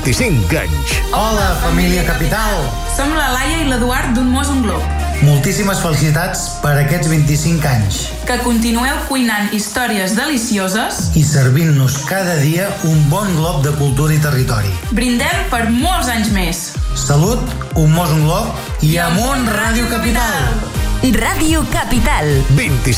25 anys. Hola, família Capital! Som la Laia i l'Eduard d'un Mos un Glob. Moltíssimes felicitats per aquests 25 anys. Que continueu cuinant històries delicioses i servint-nos cada dia un bon glob de cultura i territori. Brindem per molts anys més. Salut, un Mos un Glob i amunt Ràdio Capital! Ràdio Capital. 25